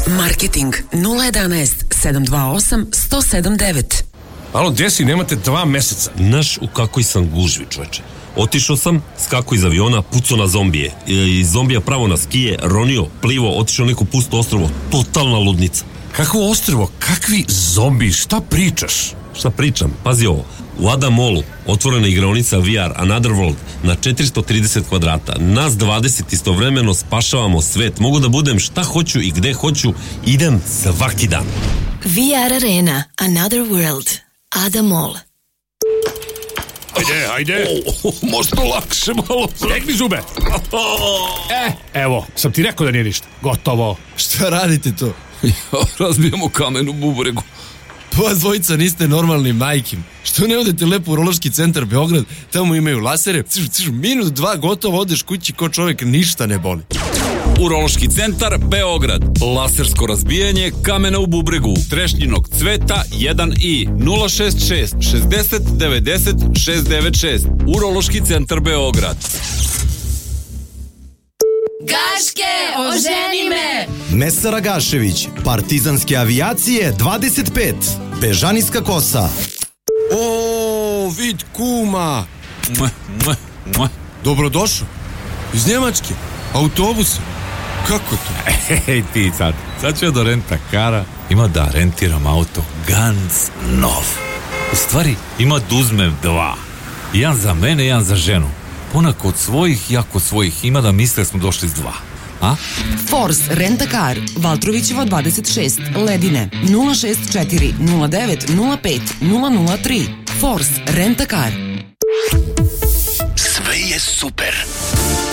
Marketing 011 728 1079. Alo, gdje si? Nemate 2 meseca. Znaš u kakoj sam gužvi, čoveče. Otišao sam, skako iz aviona, pucao na zombije. Iz zombija pravo na skije, ronio, plivo, otišao neko pusto ostrvo. Totalna ludnica. Kakvo ostrvo? Kakvi zombi? Šta pričaš? Šta pričam? Pazi ovo. U Adam Mallu otvorena igraonica VR Another World na 430 kvadrata. Nas 20 istovremeno spašavamo svet. Mogu da budem šta hoću i gde hoću. Idem svaki dan. VR Arena Another World Adam Mall. Ajde. Možda lakše malo. Stegni zube. Evo, sam ti rekao da nije ništa. Gotovo. Šta radite to? Razbijamo kamenu bubregu. Pa dvojica niste normalni, majkim. Što ne odete lepo u Urološki centar Beograd? Tamo imaju lasere. Minut 2 gotovo, odeš kući ko čovjek, ništa ne boli. Urološki centar Beograd. Lasersko razbijanje kamena u bubregu. Trešnjinog cveta 1i 066 60 90 696. Urološki centar Beograd. Gaške, oženi me! Mesara Gašević, Partizanske avijacije 25, Bežanijska kosa. O, vid kuma. Dobrodošao. Iz Njemačke. Autobusa. Kako to? Hej ti sad ću ja do renta kara. Ima da rentiram auto ganz nov. U stvari ima da uzmem 2. Jedan za mene, jedan za ženu. Ona kod svojih, ja kod svojih. Ima da misle smo došli s 2. A? Force Rent-A-Car, Valtrovićevo 26, Ledine, 064 09 05 003. Force Rent-A-Car. Sve je super.